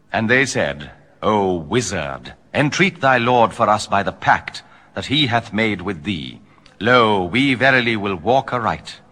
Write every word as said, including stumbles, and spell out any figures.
And they said, O wizard, entreat thy lord for us by the pact that he hath made with thee. Lo, we verily will walk aright.